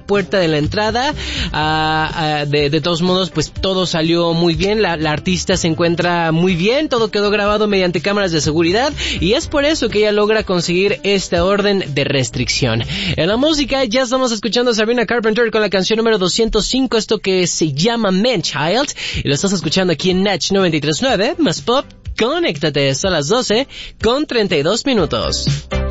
puerta de la entrada. De todos modos, pues todo salió muy bien, la artista se encuentra muy bien, todo quedó grabado mediante cámaras de seguridad y es por eso que ella logra conseguir esta orden de restricción. En la música ya estamos escuchando a Sabrina Carpenter con la canción número 205, esto que se llama Man Child, y lo estás escuchando aquí en Natch 93.9, más pop. Conéctate, son las 12 con 32 minutos.